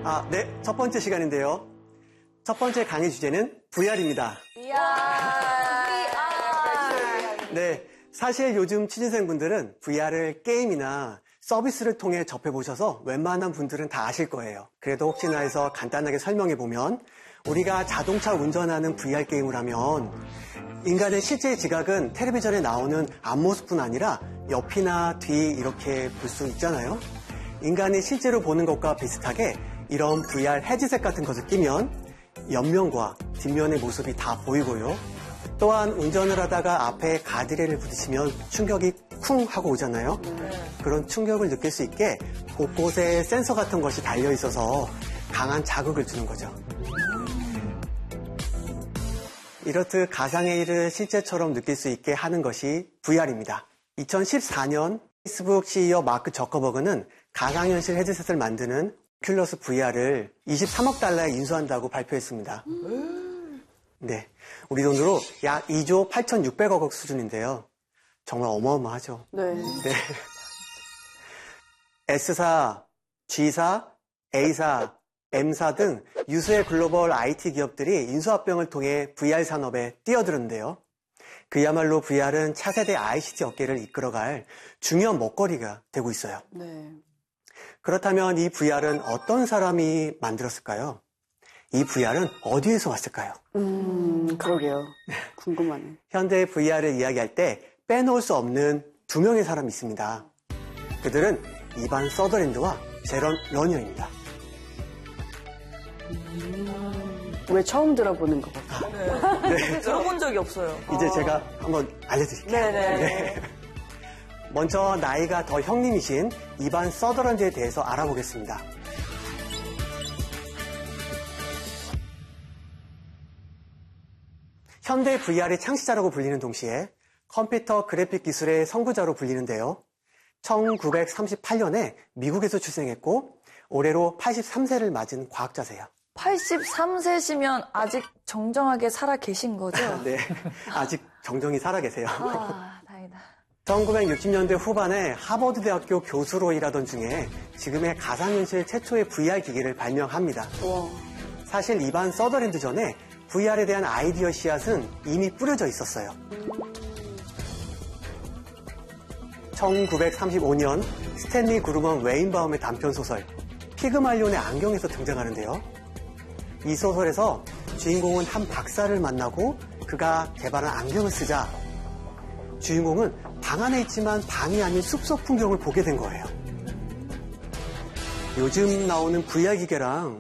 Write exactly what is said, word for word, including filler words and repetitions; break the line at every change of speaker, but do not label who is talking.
아, 네. 첫 번째 시간인데요. 첫 번째 강의 주제는 브이알입니다.
이야.
네. 사실 요즘 취준생분들은 브이알을 게임이나 서비스를 통해 접해보셔서 웬만한 분들은 다 아실 거예요. 그래도 혹시나 해서 간단하게 설명해보면 우리가 자동차 운전하는 브이알 게임을 하면 인간의 실제 지각은 텔레비전에 나오는 앞모습뿐 아니라 옆이나 뒤 이렇게 볼 수 있잖아요. 인간이 실제로 보는 것과 비슷하게 이런 브이알 헤드셋 같은 것을 끼면 옆면과 뒷면의 모습이 다 보이고요. 또한 운전을 하다가 앞에 가드레일을 부딪히면 충격이 쿵 하고 오잖아요. 그런 충격을 느낄 수 있게 곳곳에 센서 같은 것이 달려 있어서 강한 자극을 주는 거죠. 이렇듯 가상의 일을 실제처럼 느낄 수 있게 하는 것이 브이알입니다. 이천십사 년 페이스북 씨이오 마크 저커버그는 가상현실 헤드셋을 만드는 오큘러스 브이알을 이십삼억 달러에 인수한다고 발표했습니다. 네, 우리 돈으로 약 이조 팔천육백억 수준인데요. 정말 어마어마하죠.
네.
네. S사, G사, A사, M사 등 유수의 글로벌 아이티 기업들이 인수합병을 통해 브이알 산업에 뛰어드는데요. 그야말로 브이알은 차세대 아이씨티 업계를 이끌어갈 중요한 먹거리가 되고 있어요.
네.
그렇다면 이 브이알은 어떤 사람이 만들었을까요? 이 브이알은 어디에서 왔을까요?
음, 그러게요. 궁금하네.
현대 브이알을 이야기할 때 빼놓을 수 없는 두 명의 사람이 있습니다. 그들은 이반 서더랜드와 제런 러니어입니다.
음, 왜 처음 들어보는 것 같아요?
네.
네.
들어본 적이 없어요.
이제
어.
제가 한번 알려드릴게요.
네네.
네. 먼저 나이가 더 형님이신 이반 서더랜드에 대해서 알아보겠습니다. 현대 브이알의 창시자라고 불리는 동시에 컴퓨터 그래픽 기술의 선구자로 불리는데요. 천구백삼십팔 년에 미국에서 출생했고 올해로 팔십삼 세를 맞은 과학자세요.
팔십삼 세시면 아직 정정하게 살아 계신 거죠?
네, 아직 정정히 살아계세요.
아, 다행이다.
천구백육십 년대 후반에 하버드 대학교 교수로 일하던 중에 지금의 가상현실 최초의 브이알 기기를 발명합니다.
와.
사실 이반 서더랜드 전에 브이알에 대한 아이디어 씨앗은 이미 뿌려져 있었어요. 천구백삼십오 년 스탠리 구르먼 웨인바움의 단편소설 피그말리온의 안경에서 등장하는데요. 이 소설에서 주인공은 한 박사를 만나고 그가 개발한 안경을 쓰자 주인공은 방 안에 있지만 방이 아닌 숲속 풍경을 보게 된 거예요. 요즘 나오는 브이알 기계랑